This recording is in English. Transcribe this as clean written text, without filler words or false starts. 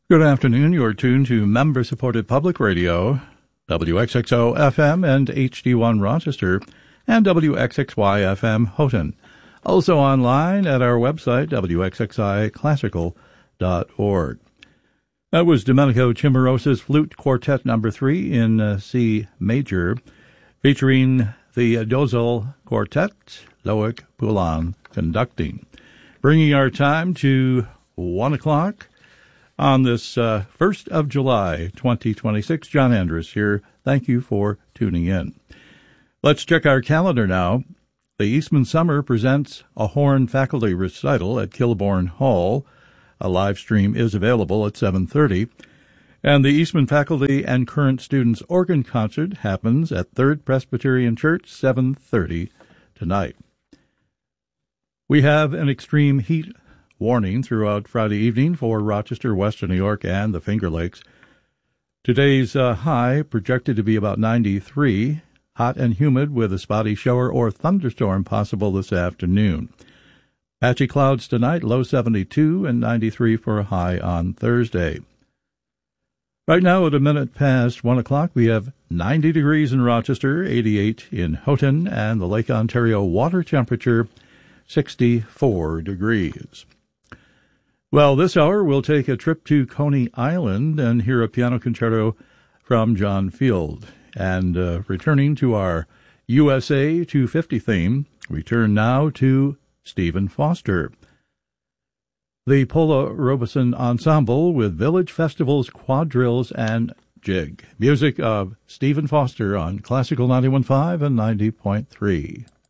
Good afternoon. You're tuned to member-supported public radio, WXXO-FM and HD1 Rochester, and WXXY-FM Houghton. Also online at our website, wxxiclassical.org. That was Domenico Cimarosa's Flute Quartet No. 3 in C major, featuring the Dozal Quartet, Loic Poulan conducting. Bringing our time to 1 o'clock. On this 1st of July, 2026, John Andrus here. Thank you for tuning in. Let's check our calendar now. The Eastman Summer presents a horn faculty recital at Kilbourne Hall. A live stream is available at 7:30. And the Eastman Faculty and Current Students Organ Concert happens at 3rd Presbyterian Church, 7:30 tonight. We have an extreme heat warning throughout Friday evening for Rochester, Western New York, and the Finger Lakes. Today's high projected to be about 93, hot and humid with a spotty shower or thunderstorm possible this afternoon. Patchy clouds tonight, low 72 and 93 for a high on Thursday. Right now at a minute past 1 o'clock, we have 90 degrees in Rochester, 88 in Houghton, and the Lake Ontario water temperature 64 degrees. Well, this hour we'll take a trip to Coney Island and hear a piano concerto from John Field. And returning to our USA 250 theme, we turn now to Stephen Foster. The Paula Robeson Ensemble with Village Festivals, Quadrilles, and Jig. Music of Stephen Foster on Classical 91.5 and 90.3.